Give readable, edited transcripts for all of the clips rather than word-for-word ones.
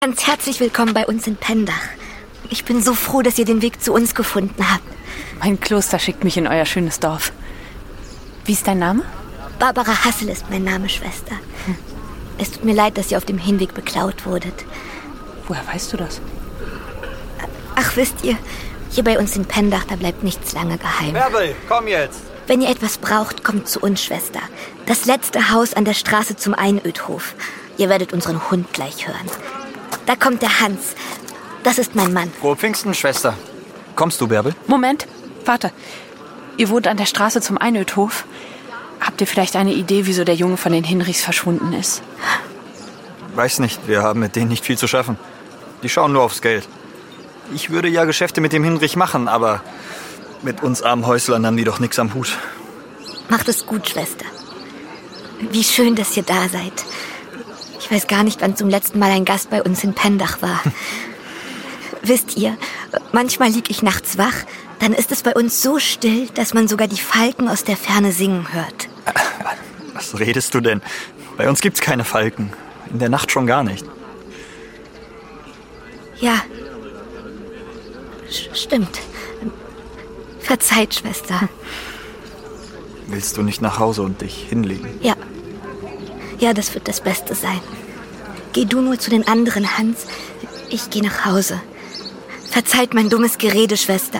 Ganz herzlich willkommen bei uns in Pendach. Ich bin so froh, dass ihr den Weg zu uns gefunden habt. Mein Kloster schickt mich in euer schönes Dorf. Wie ist dein Name? Barbara Hassel ist mein Name, Schwester. Es tut mir leid, dass ihr auf dem Hinweg beklaut wurdet. Woher weißt du das? Ach, wisst ihr, hier bei uns in Pendach, da bleibt nichts lange geheim. Bärbel, komm jetzt! Wenn ihr etwas braucht, kommt zu uns, Schwester. Das letzte Haus an der Straße zum Einödhof. Ihr werdet unseren Hund gleich hören. Da kommt der Hans. Das ist mein Mann. Frohe Pfingsten, Schwester. Kommst du, Bärbel? Moment, warte. Ihr wohnt an der Straße zum Einödhof. Habt ihr vielleicht eine Idee, wieso der Junge von den Hinrichs verschwunden ist? Weiß nicht, wir haben mit denen nicht viel zu schaffen. Die schauen nur aufs Geld. Ich würde ja Geschäfte mit dem Hinrich machen, aber mit uns armen Häuslern haben die doch nichts am Hut. Macht es gut, Schwester. Wie schön, dass ihr da seid. Ich weiß gar nicht, wann zum letzten Mal ein Gast bei uns in Pendach war. Wisst ihr, manchmal lieg ich nachts wach, dann ist es bei uns so still, dass man sogar die Falken aus der Ferne singen hört. Was redest du denn? Bei uns gibt's keine Falken. In der Nacht schon gar nicht. Ja, stimmt. Verzeiht, Schwester. Willst du nicht nach Hause und dich hinlegen? Ja, das wird das Beste sein. Geh du nur zu den anderen, Hans. Ich gehe nach Hause. Verzeiht mein dummes Gerede, Schwester.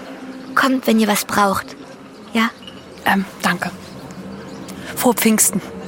Kommt, wenn ihr was braucht. Ja? Danke. Frohe Pfingsten.